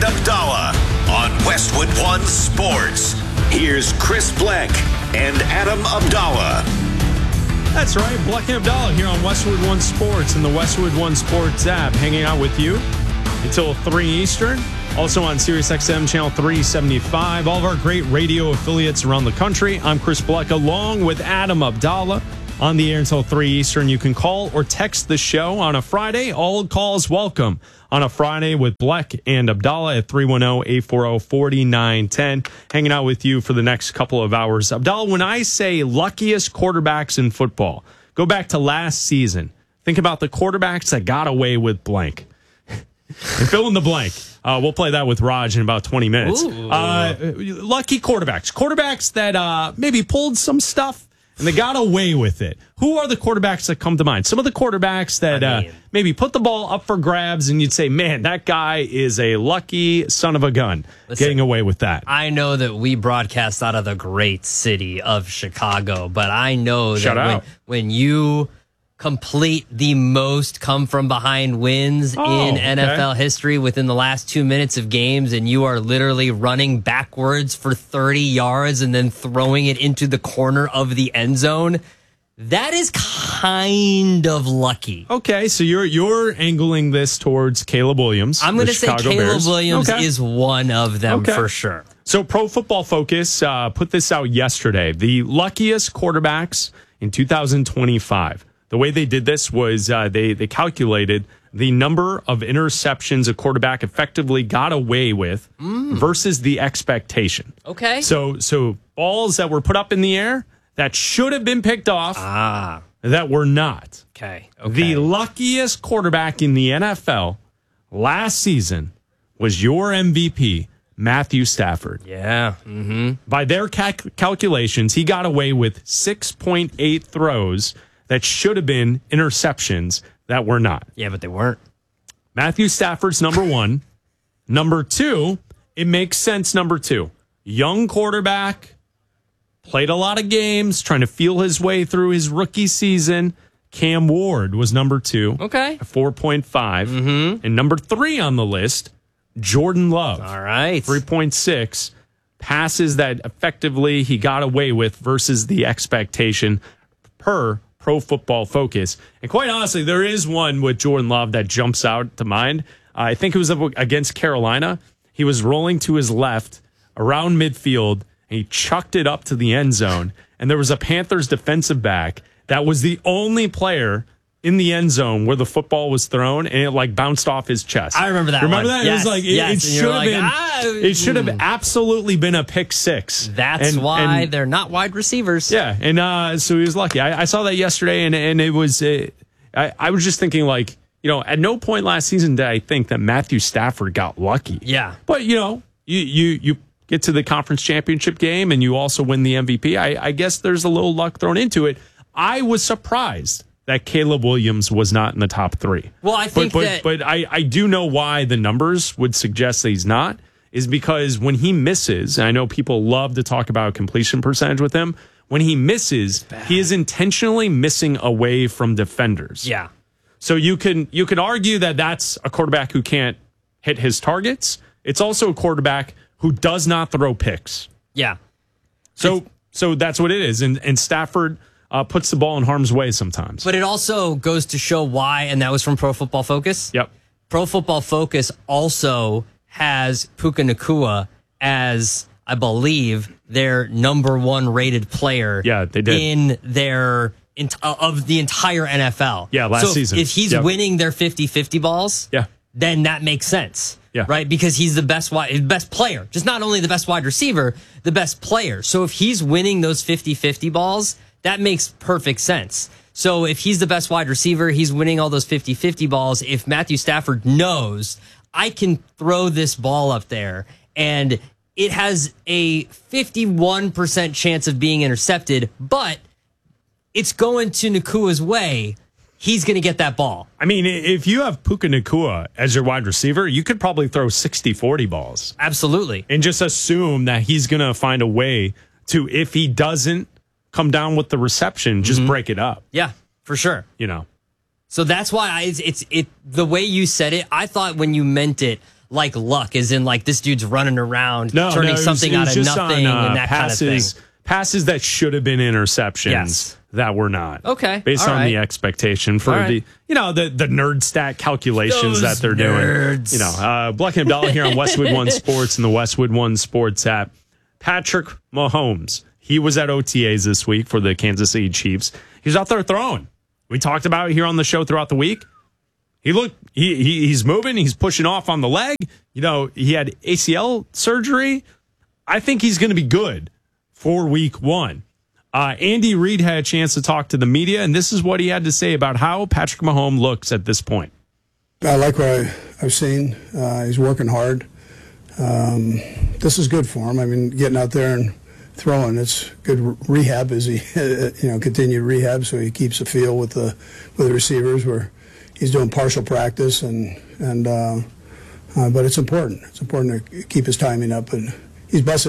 Abdallah on Westwood One Sports. Here's Chris Bleck and Adam Abdallah. That's right, Bleck and Abdallah here on Westwood One Sports and the Westwood One Sports app, hanging out with you until 3 Eastern. Also on SiriusXM Channel 375. All of our great radio affiliates around the country. I'm Chris Bleck along with Adam Abdallah on the air until 3 Eastern. You can call or text the show on a Friday. All calls welcome on a Friday with Bleck and Abdallah at 310-840-4910. Hanging out with you for the next couple of hours. Abdallah, when I say luckiest quarterbacks in football, go back to last season. Think about the quarterbacks that got away with blank. And fill in the blank. We'll play that with Raj in about 20 minutes. Lucky quarterbacks. Quarterbacks that maybe pulled some stuff and they got away with it. Who are the quarterbacks that come to mind? Some of the quarterbacks that maybe put the ball up for grabs and you'd say, man, that guy is a lucky son of a gun. Getting away with that. I know that we broadcast out of the great city of Chicago, but I know that when you complete the most come from behind wins in NFL history within the last 2 minutes of games, and you are literally running backwards for 30 yards and then throwing it into the corner of the end zone, that is kind of lucky. Okay, so you're angling this towards Caleb Williams. I'm going to say Caleb Williams is one of them for sure. So Pro Football Focus put this out yesterday. The luckiest quarterbacks in 2025. The way they did this was they calculated the number of interceptions a quarterback effectively got away with versus the expectation. Okay. So balls that were put up in the air that should have been picked off that were not. Okay. The luckiest quarterback in the NFL last season was your MVP, Matthew Stafford. Yeah. By their calculations, he got away with 6.8 throws that should have been interceptions that were not. Yeah, but they weren't. Matthew Stafford's number one. Number two, it makes sense, number two. Young quarterback, played a lot of games, trying to feel his way through his rookie season. Cam Ward was number two. Okay. At 4.5. And number three on the list, Jordan Love. All right. 3.6. Passes that effectively he got away with versus the expectation per Pro Football Focus. And quite honestly, there is one with Jordan Love that jumps out to mind. I think it was against Carolina. He was rolling to his left around midfield, and he chucked it up to the end zone. And there was a Panthers defensive back that was the only player in the end zone where the football was thrown, and it like bounced off his chest. I remember that. Remember one. that? Yes, it was like it should have been. It should have absolutely been a pick six. That's why they're not wide receivers. Yeah, and so he was lucky. I saw that yesterday, and it was. I was just thinking, like, at no point last season did I think that Matthew Stafford got lucky. Yeah, but you get to the conference championship game, and you also win the MVP. I guess there's a little luck thrown into it. I was surprised that Caleb Williams was not in the top three. Well, I think but I do know why the numbers would suggest that he's not, is because when he misses, and I know people love to talk about completion percentage with him, when he misses, he is intentionally missing away from defenders. Yeah. So you can argue that that's a quarterback who can't hit his targets. It's also a quarterback who does not throw picks. Yeah. So that's what it is. And Stafford puts the ball in harm's way sometimes. But it also goes to show why, and that was from Pro Football Focus. Yep. Pro Football Focus also has Puka Nacua as, I believe, their number one rated player. Yeah, they did. In their of the entire NFL. Yeah, last season. If he's winning their 50-50 balls, then that makes sense. Yeah. Right? Because he's the best player. Just not only the best wide receiver, the best player. So if he's winning those 50-50 balls, that makes perfect sense. So if he's the best wide receiver, he's winning all those 50-50 balls. If Matthew Stafford knows, I can throw this ball up there, and it has a 51% chance of being intercepted, but it's going to Nacua's way, he's going to get that ball. I mean, if you have Puka Nacua as your wide receiver, you could probably throw 60-40 balls. Absolutely. And just assume that he's going to find a way to, if he doesn't come down with the reception, just break it up. Yeah, for sure. You know. So that's why it's the way you said it. I thought when you meant it like luck, as in like this dude's running around, turning something out of nothing and that passes, kind of thing. Passes that should have been interceptions that were not. Okay. Based all on right. the expectation for the nerd stat calculations Those that they're nerds. doing. Bleck and Abdallah here on Westwood One Sports and the Westwood One Sports app. Patrick Mahomes. He was at OTAs this week for the Kansas City Chiefs. He was out there throwing. We talked about it here on the show throughout the week. He's moving. He's pushing off on the leg. He had ACL surgery. I think he's going to be good for week 1. Andy Reid had a chance to talk to the media, and this is what he had to say about how Patrick Mahomes looks at this point. I like what I've seen. He's working hard. This is good for him. I mean, getting out there and throwing, it's good rehab as he, continued rehab, so he keeps the feel with the receivers where he's doing partial practice but it's important. It's important to keep his timing up, and he's busted